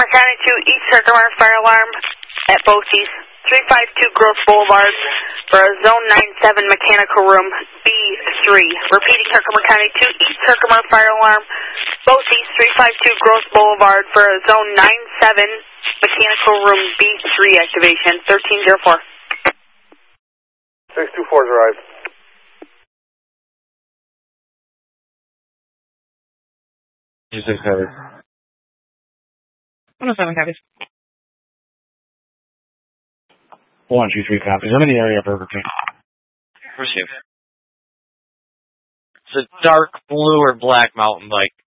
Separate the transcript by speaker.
Speaker 1: County 2 East Herkimer fire alarm at BOCES, 352 Gross Boulevard for a Zone 97 mechanical room B3. Repeating, Herkimer County 2 East Herkimer fire alarm, BOCES, 352 Gross Boulevard for a Zone 97 mechanical room B3 activation, 1304.
Speaker 2: 624's arrived.
Speaker 3: You 6 copies.
Speaker 4: 107 copies.
Speaker 3: 123 copies. I'm in the area, Burger King.
Speaker 5: Receive. It's a dark blue or black mountain bike.